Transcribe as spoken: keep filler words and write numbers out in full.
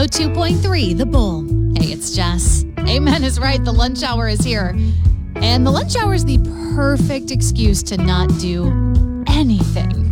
oh two point three The Bull. Hey, it's Jess. Amen is right. The lunch hour is here. And the lunch hour is the perfect excuse to not do anything.